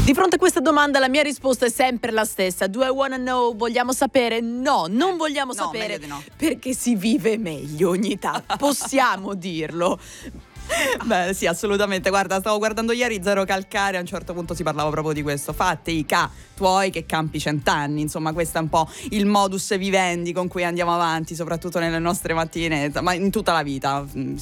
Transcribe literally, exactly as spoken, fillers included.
Di fronte a questa domanda la mia risposta è sempre la stessa. Do I wanna know? Vogliamo sapere? No, non vogliamo no, sapere meglio di no. perché si vive meglio ogni tanto, possiamo dirlo. Beh sì, assolutamente. Guarda, stavo guardando ieri Zero Calcare, a un certo punto si parlava proprio di questo. Fate i ca tuoi che campi cent'anni. Insomma, questo è un po' il modus vivendi con cui andiamo avanti, soprattutto nelle nostre mattine, ma in tutta la vita.